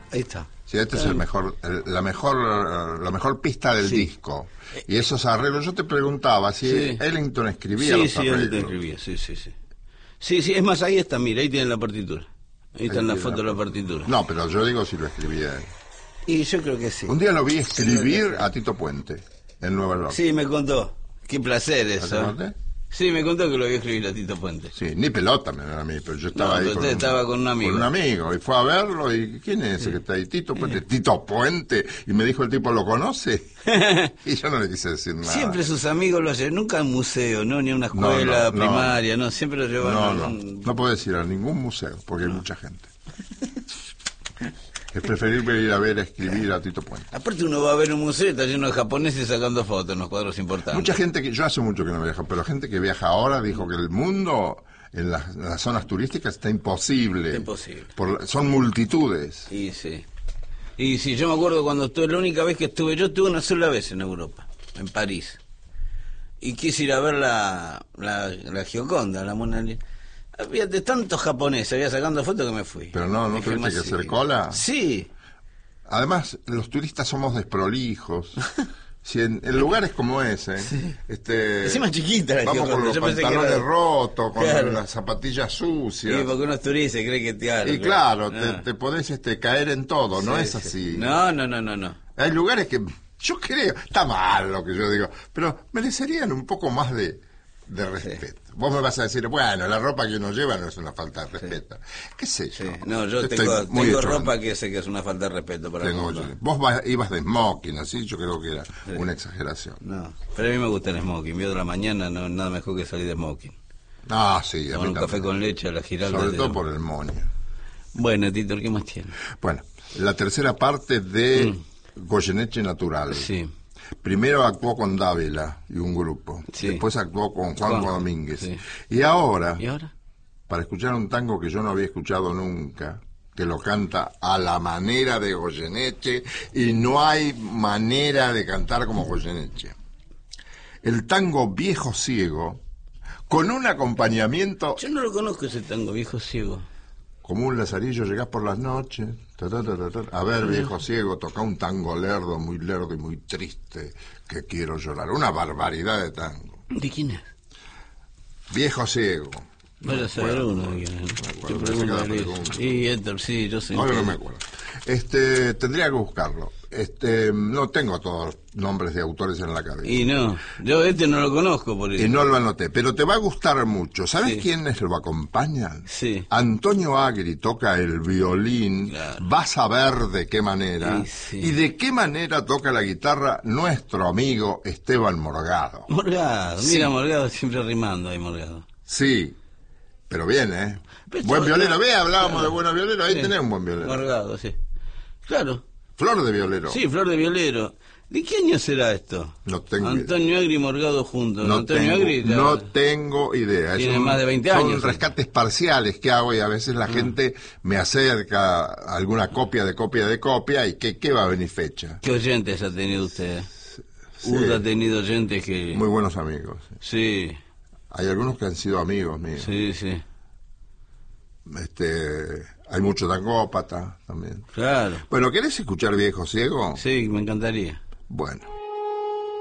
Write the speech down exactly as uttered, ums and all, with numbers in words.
Ahí está. Sí, este es el mejor, el, la mejor, la mejor pista del sí. disco. Y esos arreglos, yo te preguntaba si sí. Ellington escribía sí, los sí, arreglos. Ellington escribía, sí, sí, sí. Sí, sí, es más, ahí está, mira, ahí tienen la partitura. Ahí está en la foto de la partitura. No, pero yo digo si lo escribía él. Y yo creo que sí. Un día lo vi escribir a Tito Puente, en Nueva York. Sí, me contó. Qué placer eso. ¿Te conté? Sí, me contó que lo había escrito a Tito Puente. Sí, ni pelota me da a mí, pero yo estaba No, ahí pero con usted un, estaba con un amigo. Con un amigo, y fue a verlo, y ¿quién es ese que está ahí? Tito Puente. Tito Puente. Y me dijo el tipo, ¿lo conoce? Y yo no le quise decir nada. Siempre sus amigos lo llevan, nunca a un museo, ¿no? Ni a una escuela No, no, primaria, no. no, siempre lo llevan No, a no, un... no puedes ir a ningún museo, porque no. hay mucha gente. Es preferible ir a ver a escribir a Tito Puente. Aparte uno va a ver un museo y está lleno de japoneses sacando fotos en los cuadros importantes. Mucha gente que, yo hace mucho que no viajo, pero gente que viaja ahora dijo que el mundo en las, en las zonas turísticas está imposible. Está imposible. Por, son multitudes. Y sí. Y sí, yo me acuerdo cuando estuve, la única vez que estuve, yo estuve una sola vez en Europa, en París. Y quise ir a ver la, la, la Gioconda, la Mona Lisa. Había de tantos japoneses, había sacando fotos que me fui. Pero no, ¿no tuviste que hacer cola? Sí. Además, los turistas somos desprolijos. Si en, en lugares como ese, sí. este, es más chiquita la vamos con los yo pantalones era... rotos, con claro. las zapatillas sucias. Sí, porque uno es turista y cree que claro, y claro, claro. Te, te podés este, caer en todo, sí, no es así. Sí. No, no, no, no, no. Hay lugares que yo creo, está mal lo que yo digo, pero merecerían un poco más de, de respeto. Sí. Vos me vas a decir, bueno, la ropa que uno lleva no es una falta de respeto. Sí. ¿Qué sé yo? Sí. No, yo Estoy tengo, tengo ropa que sé que es una falta de respeto para tengo, yo, Vos vas, ibas de smoking, así, yo creo que era sí. una exageración. No, pero a mí me gusta el smoking. Vio de la mañana, no nada mejor que salir de smoking. Ah, sí. Tomar un café con leche a la Giralda. Sobre todo por el monio. Bueno, Tito, ¿qué más tiene? Bueno, la tercera parte de mm. Goyeneche Natural. Sí. Primero actuó con Dávila y un grupo. Sí. Después actuó con Juan, Juan Domínguez. Sí. Y ahora, ¿Y ahora, para escuchar un tango que yo no había escuchado nunca, que lo canta a la manera de Goyeneche, y no hay manera de cantar como Goyeneche. El tango Viejo Ciego, con un acompañamiento... Yo no lo conozco ese tango, Viejo Ciego. Como un lazarillo llegás por las noches, ta, ta, ta, ta, ta. A ver, viejo ciego, toca un tango lerdo, muy lerdo y muy triste, que quiero llorar. Una barbaridad de tango. ¿De quién es? Viejo ciego. Vaya a saber uno. Y Héctor, sí, yo sé. Ahora no me acuerdo. Este, tendría que buscarlo. Este, no tengo todos los nombres de autores en la cabeza. Y no, yo este no lo conozco por eso. Y no lo anoté, pero te va a gustar mucho. ¿Sabes sí. quiénes lo acompañan? Sí. Antonio Agri toca el violín, claro. Vas a ver de qué manera. Sí, sí. Y de qué manera toca la guitarra nuestro amigo Esteban Morgado. Morgado, sí. mira, Morgado siempre rimando ahí, Morgado. Sí, pero bien, ¿eh? Pero buen violero, no, ve, hablábamos claro. de buenos violeros, ahí sí. tenés un buen violero. Morgado, sí. Claro. Flor de violero. Sí, Flor de violero. ¿De qué año será esto? No tengo Antonio idea. Agri y Morgado juntos. No Antonio tengo, Agri ya... no tengo idea. Tiene un, más de veinte años. Son rescates ¿sí? parciales que hago y a veces la ah. gente me acerca alguna copia de copia de copia y ¿qué, qué va a venir fecha? ¿Qué oyentes ha tenido usted? Sí. Usted ha tenido oyentes que... Muy buenos amigos. Sí. Hay algunos que han sido amigos míos. Sí, sí. Este, hay mucho tangópata también. Claro. Bueno, ¿querés escuchar Viejo Ciego? Sí, me encantaría. Bueno.